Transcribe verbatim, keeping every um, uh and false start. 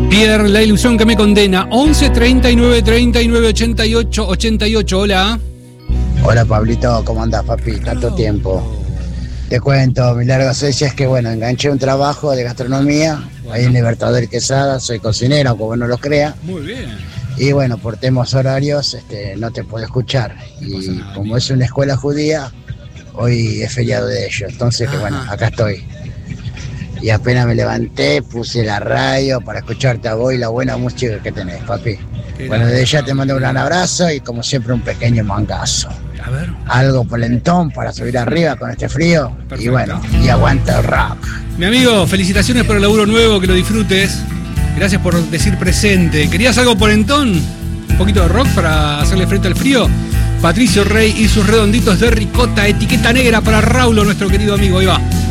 Pierre, la ilusión que me condena. once treinta y nueve treinta y nueve ochenta y ocho ochenta y ocho. Hola. Hola Pablito, ¿cómo andás, papi? Tanto tiempo. Te cuento, mi larga ausencia es que, bueno, enganché un trabajo de gastronomía, bueno, ahí en Libertador Quesada, soy cocinero, aunque vos no lo creas. Muy bien. Y bueno, por temas horarios, este, no te puedo escuchar. Y nada, como bien. Es una escuela judía, hoy es feriado de ellos. Entonces, que bueno, acá estoy. Y apenas me levanté, puse la radio para escucharte a vos y la buena música que tenés, papi. Qué bueno, desde ya te mando un gran abrazo y como siempre un pequeño mangazo. A ver. Algo polentón para subir arriba con este frío. Perfecto. Y bueno, y aguanta el rock. Mi amigo, felicitaciones por el laburo nuevo, que lo disfrutes. Gracias por decir presente. ¿Querías algo polentón? ¿Un poquito de rock para hacerle frente al frío? Patricio Rey y sus redonditos de ricota, etiqueta negra para Raulo, nuestro querido amigo. Ahí va.